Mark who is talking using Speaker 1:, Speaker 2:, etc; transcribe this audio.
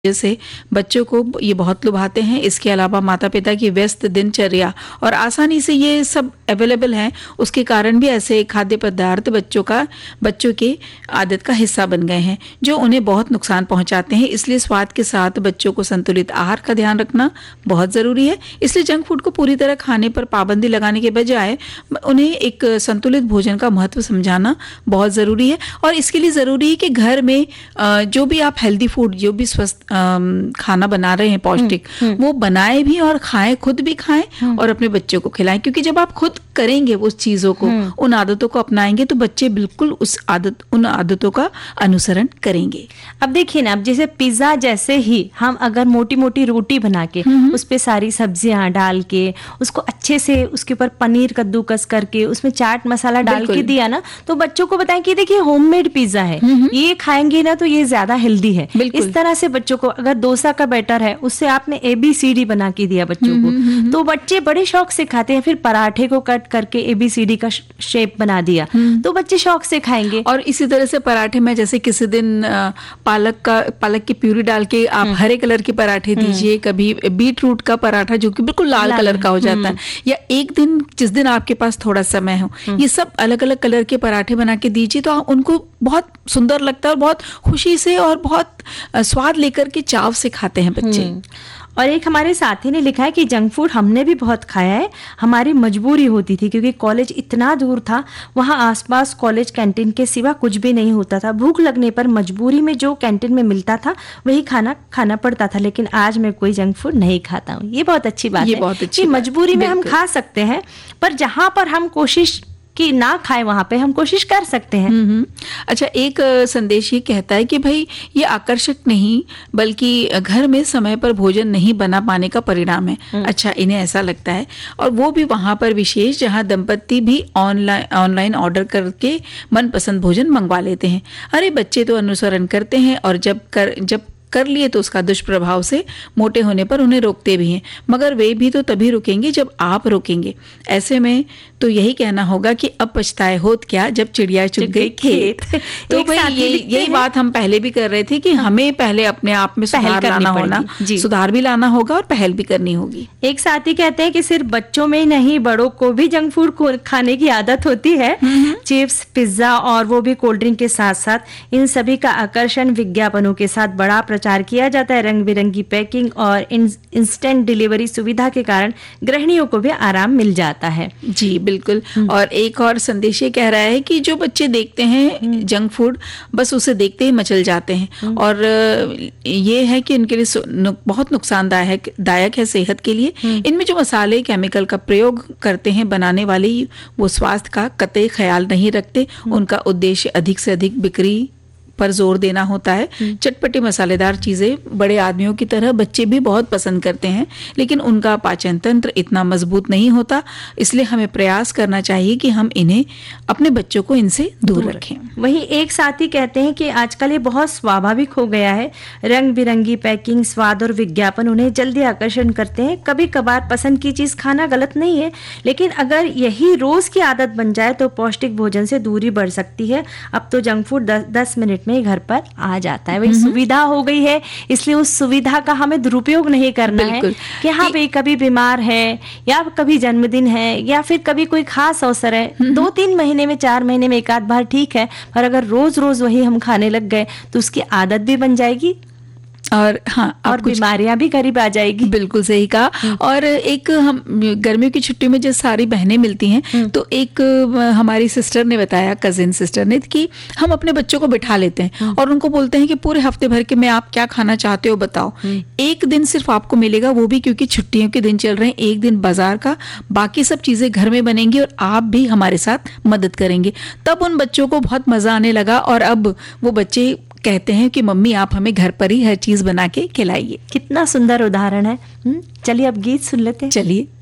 Speaker 1: से बच्चों को ये बहुत लुभाते हैं। इसके अलावा माता पिता की व्यस्त दिनचर्या और आसानी से ये सब अवेलेबल है, उसके कारण भी ऐसे खाद्य पदार्थ बच्चों के आदत का हिस्सा बन गए हैं जो उन्हें बहुत नुकसान पहुंचाते हैं। इसलिए स्वाद के साथ बच्चों को संतुलित आहार का ध्यान रखना बहुत ज़रूरी है। इसलिए जंक फूड को पूरी तरह खाने पर पाबंदी लगाने के बजाय उन्हें एक संतुलित भोजन का महत्व समझाना बहुत ज़रूरी है। और इसके लिए ज़रूरी है कि घर में जो भी आप हेल्दी फूड, जो भी स्वस्थ खाना बना रहे हैं पौष्टिक, वो बनाए भी और खाएं, खुद भी खाएं और अपने बच्चों को खिलाएं। क्योंकि जब आप खुद करेंगे उस चीजों को, उन आदतों को अपनाएंगे तो बच्चे बिल्कुल उन आदतों का अनुसरण करेंगे।
Speaker 2: अब देखिए ना, अब जैसे पिज्जा जैसे ही हम अगर मोटी मोटी रोटी बना के उस पे सारी सब्जियां डाल के उसको अच्छे से, उसके ऊपर पनीर कद्दूकस करके उसमें चाट मसाला डाल के दिया ना, तो बच्चों को बताएं कि देखिए होममेड पिज्जा है, ये खाएंगे ना तो ये ज्यादा हेल्दी है। इस तरह से बच्चों को, अगर डोसा का बैटर है उससे आपने ABCD बना के दिया बच्चों को, तो बच्चे बड़े शौक से खाते हैं। फिर पराठे को कट करके ABCD का शेप बना दिया तो बच्चे शौक से खाएंगे।
Speaker 1: और इसी तरह से पराठे में जैसे किसी दिन पालक की प्यूरी डाल के आप हरे कलर के पराठे दीजिए, कभी बीट रूट का पराठा जो कि बिल्कुल लाल कलर का हो जाता है, या एक दिन जिस दिन आपके पास थोड़ा समय हो, ये सब अलग अलग कलर के पराठे बना के दीजिए तो उनको बहुत सुंदर लगता है और बहुत खुशी से और बहुत स्वाद लेकर के चाव से खाते हैं बच्चे।
Speaker 2: और एक हमारे साथी ने लिखा है कि जंक फूड हमने भी बहुत खाया है, हमारी मजबूरी होती थी क्योंकि कॉलेज इतना दूर था, वहाँ आसपास कॉलेज कैंटीन के सिवा कुछ भी नहीं होता था। भूख लगने पर मजबूरी में जो कैंटीन में मिलता था वही खाना खाना पड़ता था, लेकिन आज मैं कोई जंक फूड नहीं खाता हूँ। ये बहुत अच्छी बात है कि मजबूरी में हम खा सकते हैं, पर जहाँ पर हम कोशिश कि ना खाए वहां पे हम कोशिश कर सकते हैं।
Speaker 1: अच्छा, एक संदेश ये कहता है कि भाई ये आकर्षक नहीं बल्कि घर में समय पर भोजन नहीं बना पाने का परिणाम है। अच्छा, इन्हें ऐसा लगता है, और वो भी वहां पर विशेष जहां दंपति भी ऑनलाइन ऑर्डर करके मनपसंद भोजन मंगवा लेते हैं। अरे बच्चे तो अनुसरण करते हैं और जब कर लिए तो उसका दुष्प्रभाव से मोटे होने पर उन्हें रोकते भी हैं, मगर वे भी तो तभी रुकेंगे जब आप रोकेंगे। ऐसे में तो यही कहना होगा कि अब पछताए होत क्या जब चिड़िया चुग गई खेत। तो भाई यही बात हम पहले भी कर रहे थे कि हमें पहले अपने आप में सुधार भी लाना होगा और पहल भी करनी होगी।
Speaker 2: एक साथी कहते हैं कि सिर्फ बच्चों में नहीं, बड़ों को भी जंक फूड खाने की आदत होती है। चिप्स, पिज्जा और वो भी कोल्ड ड्रिंक के साथ साथ इन सभी का आकर्षण विज्ञापनों के साथ बड़ा प्रचार किया जाता है। रंग बिरंगी पैकिंग और इंस्टेंट डिलीवरी सुविधा के कारण गृहिणियों को भी आराम मिल जाता है।
Speaker 1: जी बिल्कुल। और एक और संदेश ये कह रहा है कि जो बच्चे देखते हैं जंक फूड, बस उसे देखते ही मचल जाते हैं, और ये है कि इनके लिए बहुत नुकसानदायक है सेहत के लिए। इनमें जो मसाले, केमिकल का प्रयोग करते हैं बनाने वाले, वो स्वास्थ्य का कतई ख्याल नहीं रखते। उनका उद्देश्य अधिक से अधिक बिक्री पर जोर देना होता है। चटपटी मसालेदार चीजें बड़े आदमियों की तरह बच्चे भी बहुत पसंद करते हैं, लेकिन उनका पाचन तंत्र इतना मजबूत नहीं होता। इसलिए हमें प्रयास करना चाहिए कि हम इन्हें, अपने बच्चों को इनसे दूर रखें।
Speaker 2: वही एक साथी कहते हैं कि आजकल ये बहुत स्वाभाविक हो गया है। रंग बिरंगी पैकिंग, स्वाद और विज्ञापन उन्हें जल्दी आकर्षण करते हैं। कभी कभार पसंद की चीज खाना गलत नहीं है, लेकिन अगर यही रोज की आदत बन जाए तो पौष्टिक भोजन से दूरी बढ़ सकती है। अब तो जंक फूड 10 मिनट में घर पर आ जाता है। वही सुविधा हो गई है, इसलिए उस सुविधा का हमें दुरुपयोग नहीं करना है कि हाँ भाई कभी बीमार है या कभी जन्मदिन है या फिर कभी कोई खास अवसर है, 2-3 महीने में, 4 महीने में एक आध बार ठीक है, पर अगर रोज रोज वही हम खाने लग गए तो उसकी आदत भी बन जाएगी
Speaker 1: और
Speaker 2: और बीमारियां भी करीब आ जाएगी।
Speaker 1: बिल्कुल सही कहा। और एक हम गर्मियों की छुट्टी में जब सारी बहनें मिलती हैं तो एक हमारी सिस्टर ने बताया, कजिन सिस्टर ने, कि हम अपने बच्चों को बिठा लेते हैं और उनको बोलते हैं कि पूरे हफ्ते भर के में आप क्या खाना चाहते हो बताओ। एक दिन सिर्फ आपको मिलेगा, वो भी क्योंकि छुट्टियों के दिन चल रहे हैं, एक दिन बाजार का, बाकी सब चीजें घर में बनेंगी और आप भी हमारे साथ मदद करेंगे। तब उन बच्चों को बहुत मजा आने लगा और अब वो बच्चे कहते हैं कि मम्मी आप हमें घर पर ही हर चीज बना के खिलाइए।
Speaker 2: कितना सुंदर उदाहरण है। चलिए अब गीत सुन लेते हैं।
Speaker 1: चलिए।